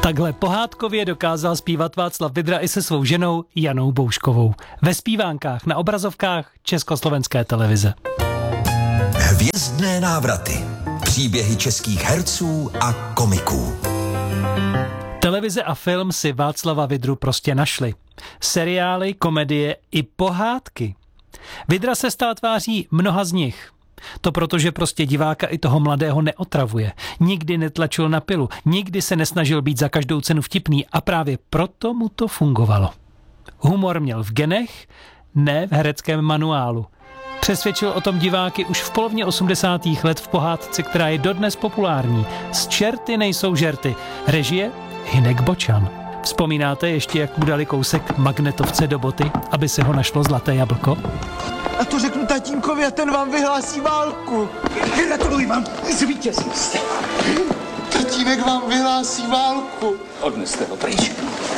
Takhle pohádkově dokázal zpívat Václav Vydra i se svou ženou Janou Bouškovou. Ve zpívánkách na obrazovkách Československé televize. Hvězdné návraty. Příběhy českých herců a komiků. Televize a film si Václava Vydru prostě našli. Seriály, komedie i pohádky. Vydra se stal tváří mnoha z nich. To proto, že prostě diváka i toho mladého neotravuje. Nikdy netlačil na pilu, nikdy se nesnažil být za každou cenu vtipný a právě proto mu to fungovalo. Humor měl v genech, ne v hereckém manuálu. Přesvědčil o tom diváky už v polovině 80. let v pohádce, která je dodnes populární. Z čerty nejsou žerty. Režie Hynek Bočan. Vzpomínáte ještě, jak mu dali kousek magnetovce do boty, aby se ho našlo zlaté jablko? A to řeknu tatínkovi a ten vám vyhlásí válku. Gratuluji vám, zvítězil jste. Tatínek vám vyhlásí válku. Odneste ho pryč.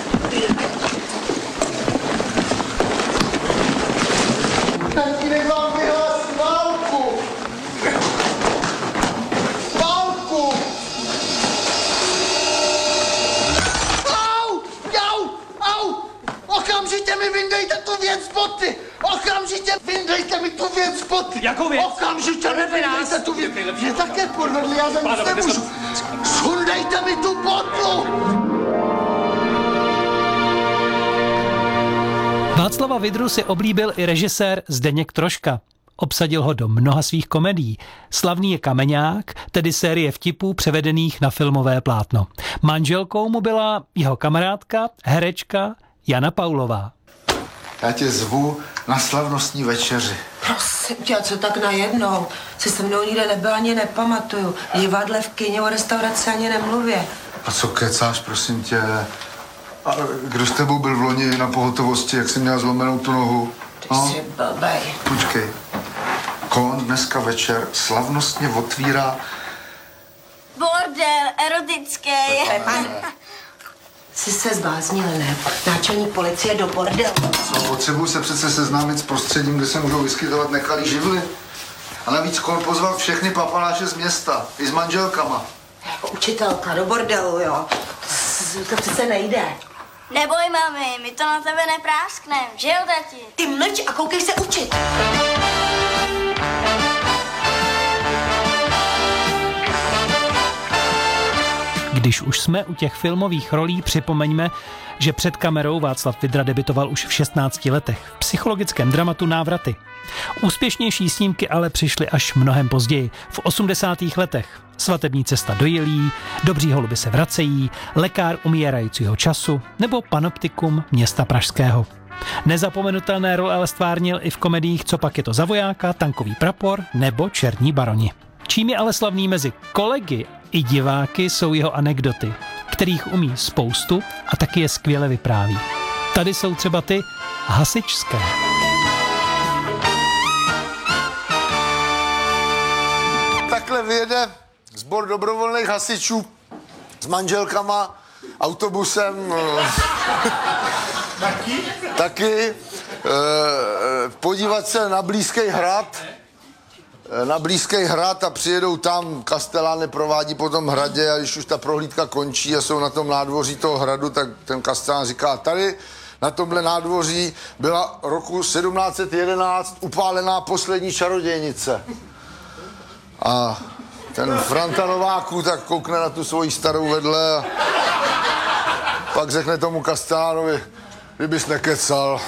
Tatínek vám vyhlásí válku. Válku. Au, au, au. Okamžitě mi vyndejte tu věc z boty. Okamžitě vyndejte mi tu věc z boty. Jakou věc? Okamžitě mi vyndejte tu věc. Mě také podvedli, já za nic nemůžu. Sundejte mi tu botu. Václava Vydru si oblíbil i režisér Zdeněk Troška. Obsadil ho do mnoha svých komedií. Slavný je Kameňák, tedy série vtipů převedených na filmové plátno. Manželkou mu byla jeho kamarádka, herečka Jana Paulová. Já tě zvu na slavnostní večeři. Prosím tě, a co tak najednou? Si se mnou nikde nebyl, ani nepamatuju. V divadle, v kyně, o restauraci ani nemluvě. A co kecáš, prosím tě? A kdo s tebou byl v loni na pohotovosti, jak jsi měla zlomenou tu nohu? Ty jsi blbej. Počkej. Kon dneska večer slavnostně otvírá... Bordel, erotický. Jsi se zbláznil, ne? Náčelník policie do bordelu. Co, potřebuji se přece seznámit s prostředím, kde se můžou vyskytovat nekalý živly. A navíc Kon pozval všechny papaláše z města, i s manželkama. Jako učitelka do bordelu, jo? To přece nejde. Neboj, mami, my to na tebe neprásknem, že jo, tati? Ty mlč a koukej se učit. Když už jsme u těch filmových rolí, připomeňme, že před kamerou Václav Vydra debitoval už v 16 letech v psychologickém dramatu Návraty. Úspěšnější snímky ale přišly až mnohem později, v 80. letech. Svatební cesta do Jilí, Dobří holuby se vracejí, Lekár umírajícího času nebo Panoptikum města pražského. Nezapomenutelné role ale stvárnil i v komediích Co pak je to za vojáka, Tankový prapor nebo Černí baroni. Čím je ale slavný mezi kolegy i diváky jsou jeho anekdoty, kterých umí spoustu a taky je skvěle vypráví. Tady jsou třeba ty hasičské. Takhle vyjede sbor dobrovolných hasičů s manželkama, autobusem. Taky. Podívat se na blízký hrad a přijedou tam, Kastelán neprovádí po tom hradě a když už ta prohlídka končí a jsou na tom nádvoří toho hradu, tak ten Kastelán říká, tady na tomhle nádvoří byla roku 1711 upálená poslední čarodějnice. A ten Franta Nováků tak koukne na tu svoji starou vedle a pak řekne tomu Kastelánovi, kdybys nekecal.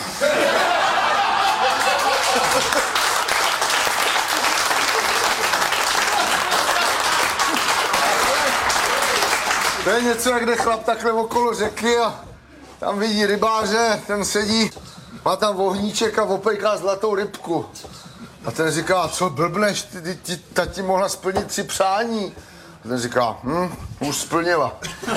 To je něco, jak jde chlap takhle okolo řeky a tam vidí rybáře, ten sedí, má tam ohníček a opejká zlatou rybku. A ten říká, co blbneš, ta ti mohla splnit 3 přání. A ten říká, už splnila.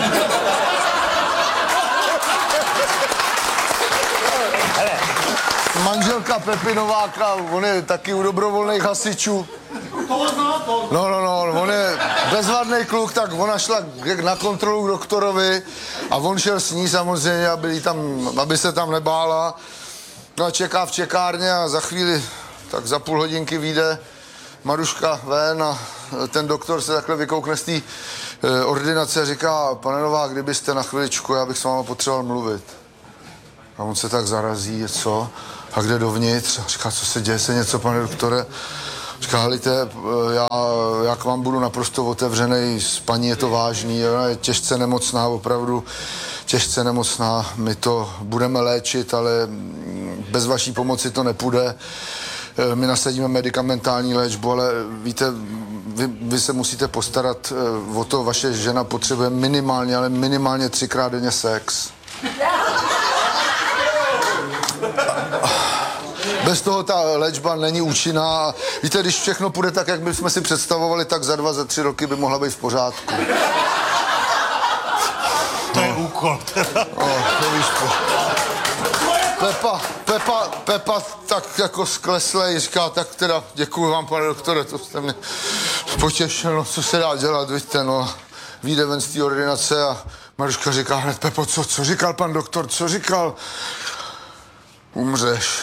Manželka Pepi Nováka, on je taky u dobrovolných hasičů. No, on je bezvadný kluk, tak ona šla na kontrolu k doktorovi a on šel s ní samozřejmě, aby se tam nebála. No a čeká v čekárně a za chvíli, tak za půl hodinky vyjde Maruška ven a ten doktor se takhle vykoukne z té ordinace, říká, pane Novák, kdybyste na chviličku, já bych s váma potřeboval mluvit. A on se tak zarazí, co? A kde dovnitř? A říká, co se děje, se něco, pane doktore? Říká, helejte, já k vám budu naprosto otevřenej, s paní je to vážný, ona je těžce nemocná, opravdu těžce nemocná, my to budeme léčit, ale bez vaší pomoci to nepůjde. My nasadíme medicamentální léčbu, ale víte, vy se musíte postarat o to, vaše žena potřebuje minimálně, ale minimálně 3krát denně sex. Bez toho ta léčba není účinná. Víte, když všechno půjde tak, jak bychom si představovali, tak za 2, za 3 roky by mohla být v pořádku. To je úkol. To víš, Pepa tak jako skleslej, říká, tak teda děkuji vám, pane doktore, to jste mě potěšil, no, co se dá dělat, víte, no. Vyjde ven z té ordinace a Maruška říká hned, Pepo, co říkal pan doktor, co říkal? Umřeš.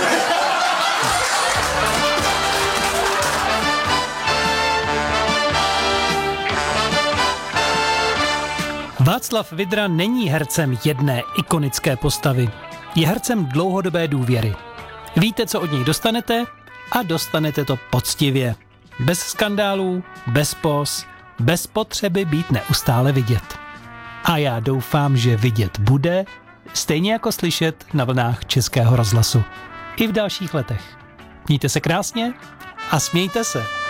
Václav Vydra není hercem jedné ikonické postavy. Je hercem dlouhodobé důvěry. Víte, co od něj dostanete a dostanete to poctivě. Bez skandálů, bez póz, bez potřeby být neustále vidět. A já doufám, že vidět bude, stejně jako slyšet na vlnách Českého rozhlasu. I v dalších letech. Mějte se krásně a smějte se.